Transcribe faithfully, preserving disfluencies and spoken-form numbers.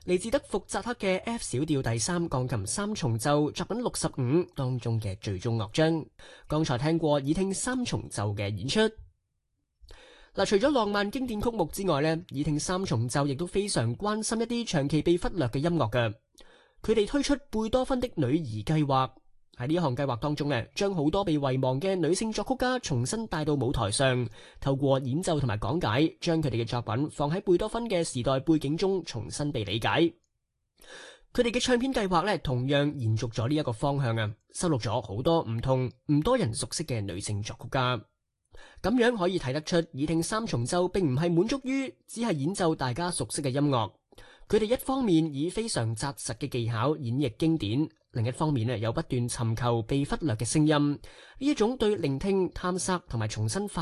嚟自德福扎克嘅 F 小調第三鋼琴三重奏作品六十五當中嘅最終樂章。剛才聽過耳聽三重奏嘅演出。嗱，除咗浪漫經典曲目之外呢，耳聽三重奏亦都非常關心一啲長期被忽略嘅音樂嘅。佢哋推出貝多芬的女兒計劃，喺呢一項計劃當中呢，將好多被遺忘嘅女性作曲家重新帶到舞台上，透過演奏同埋講解，將佢哋嘅作品放喺貝多芬嘅時代背景中重新被理解。佢哋嘅唱片計劃呢，同樣延續咗呢一個方向啊，收錄咗好多唔同唔多人熟悉嘅女性作曲家。咁樣可以睇得出，耳聽三重奏並唔係滿足於只係演奏大家熟悉嘅音樂，佢哋一方面以非常紮實嘅技巧演繹經典，另一方面呢又不斷尋求被忽略嘅聲音，呢一種對聆聽、探索同埋重新發